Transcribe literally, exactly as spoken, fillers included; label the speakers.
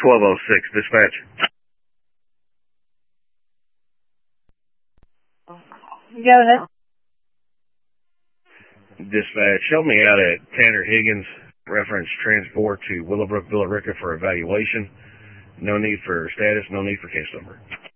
Speaker 1: twelve oh six, dispatch.
Speaker 2: Go ahead.
Speaker 1: Dispatch, help me out at Tanner Higgins, reference transport to Willowbrook, Villa Rica for evaluation. No need for status, no need for case number.